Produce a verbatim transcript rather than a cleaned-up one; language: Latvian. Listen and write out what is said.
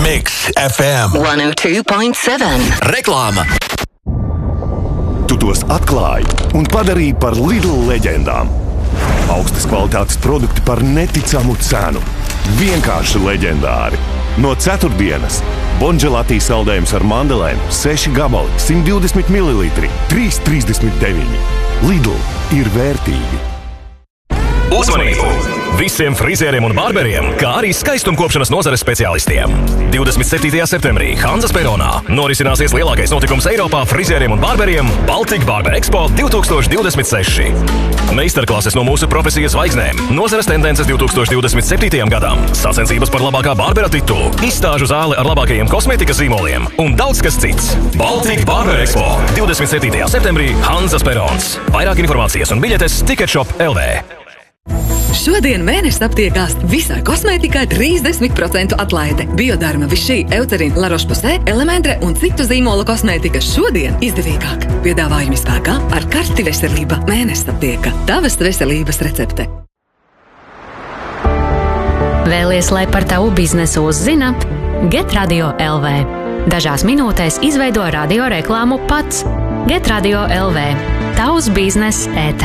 Mix F M one oh two point seven. Reklāma. Tu tos atklāji un padarīji par Lidl leģendām. Augstas kvalitātes produkti par neticamu cenu. Vienkārši leģendāri. No ceturtdienas Bonželati saldējums ar mandelēm, seši gabali, simt divdesmit mililitri, trīs trīsdesmit deviņi. Lidl ir vērtīgi. Uzmanību! Visiem frizieriem un barberiem, kā arī skaistumkopšanas nozares speciālistiem. divdesmit septītajā septembrī Hanzas Peronā norisināsies lielākais notikums Eiropā frizieriem un barberiem – Baltic Barber Expo divtūkstoš divdesmit seši. Meistarklases no mūsu profesijas zvaigznēm, nozares tendences divtūkstoš divdesmit septītajam gadam, sacensības par labākā barbera titulu, izstāžu zāle ar labākajiem kosmētikas zīmoliem un daudz kas cits. Baltic Barber Expo divdesmit septītajā septembrī Hanzas Perons. Vairāk informācijas un biļetes Ticketshop L V. Šodien mēnesis aptiekās visā kosmētikā trīsdesmit procentu atlaide. Biodarma, Vichy, Eucerin, La Roche-Posay, Elementre un citu zīmolu kosmētika šodien izdevīgāk. Piedāvājumi spēkā ar karti veselība mēnesis aptieka. Tavas veselības recepte. Vēlies, lai par tavu biznesu uzzina? Get Radio L V. Dažās minūtēs izveido radio reklāmu pats. Get Radio L V. Tavs biznes ēterā.